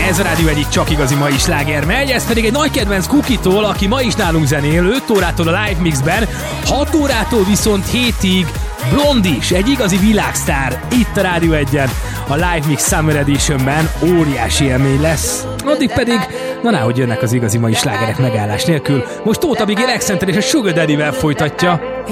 Ez a Rádió egyik csak igazi mai sláger megy, ez pedig egy nagy kedvenc Kukitól, aki ma is nálunk zenél, 5 órától a Live Mixben, 6 órától viszont 7-ig Blondis, egy igazi világsztár itt a Rádió 1-en, a Live Mix Summer Editionben óriási élmény lesz. Addig pedig, hogy jönnek az igazi mai slágerek megállás nélkül. Most Tóth Abigail Accenter és a Sugar Daddy-vel folytatja.